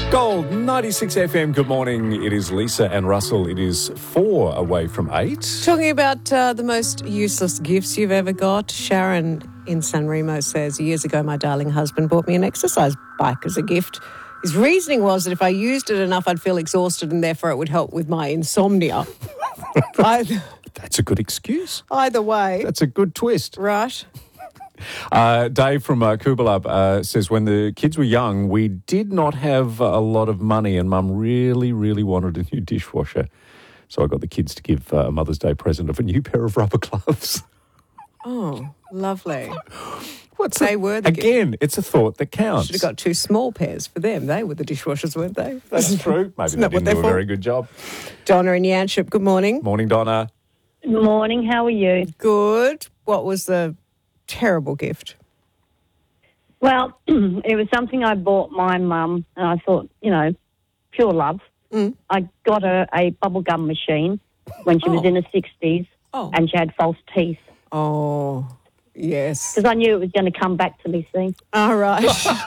Gold 96 FM. Good morning. It is Lisa and Russell. It is 4 away from 8. Talking about the most useless gifts you've ever got, Sharon in San Remo says, years ago my darling husband bought me an exercise bike as a gift. His reasoning was that if I used it enough, I'd feel exhausted and therefore it would help with my insomnia. That's a good excuse. Either way. That's a good twist. Right. Dave from Coolabah says, when the kids were young, we did not have a lot of money and Mum really, really wanted a new dishwasher. So I got the kids to give a Mother's Day present of a new pair of rubber gloves. Oh, lovely. They were the Again, it's a thought that counts. Should have got 2 small pairs for them. They were the dishwashers, weren't they? That's true. Maybe they didn't do a very good job. Donna in Yanchep, good morning. Morning, Donna. Good morning, how are you? Good. What was the terrible gift? Well, it was something I bought my mum, and I thought, pure love. I got her a bubblegum machine when she was in her 60s, and she had false teeth. Oh, yes. Because I knew it was going to come back to me, see? All right.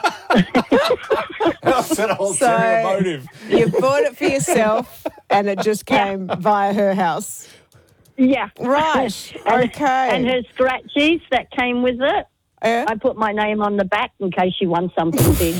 That's an ulterior motive. You bought it for yourself, and it just came via her house. Yeah. Right. Okay. And her scratchies that came with it, Yeah. I put my name on the back in case she won something big.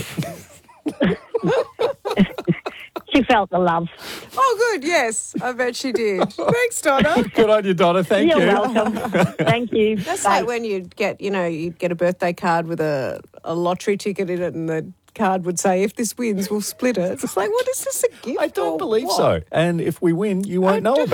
She felt the love. Oh, good. Yes, I bet she did. Thanks, Donna. Good on you, Donna. Thank you. You're welcome. Thank you. That's Bye. like when you'd get a birthday card with a lottery ticket in it, and the card would say, if this wins, we'll split it. It's like, what is this, a gift? I don't or believe what? so. And if we win, you won't know about it.